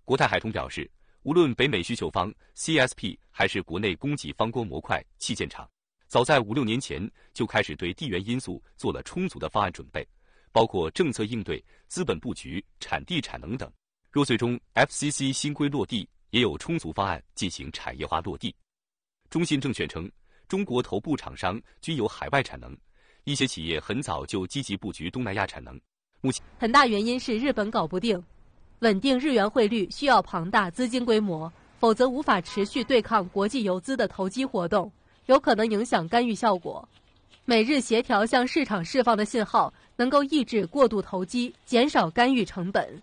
国泰海通表示，无论北美需求方 CSP 还是国内供给方光模块器件厂，早在5、6年前就开始对地缘因素做了充足的方案准备，包括政策应对、资本布局、产地产能等。若最终 FCC 新规落地，也有充足方案进行产业化落地。中信证券称，中国头部厂商均有海外产能，一些企业很早就积极布局东南亚产能。目前很大原因是日本搞不定，稳定日元汇率需要庞大资金规模，否则无法持续对抗国际游资的投机活动，有可能影响干预效果。美日协调向市场释放的信号，能够抑制过度投机，减少干预成本。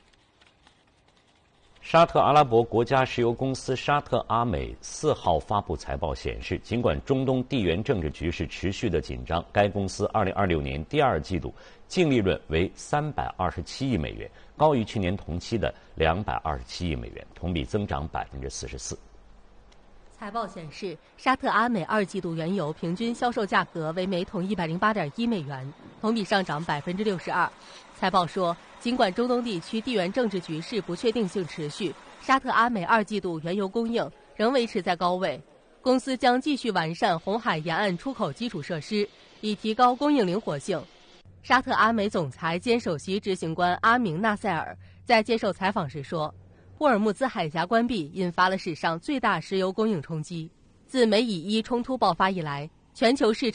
沙特阿拉伯国家石油公司沙特阿美4号发布财报显示，尽管中东地缘政治局势持续的紧张，该公司2026年第二季度净利润为327亿美元，高于去年同期的227亿美元，同比增长44%。 财报显示，沙特阿美2季度原油平均销售价格为每桶108.1美元，同比上涨62%。财报说，尽管中东地区地缘政治局势不确定性持续，沙特阿美2季度原油供应仍维持在高位。公司将继续完善红海沿岸出口基础设施，以提高供应灵活性。沙特阿美总裁兼首席执行官阿明纳塞尔在接受采访时说，霍尔木兹海峡关闭引发了史上最大石油供应冲击。自美以伊冲突爆发以来，全球市场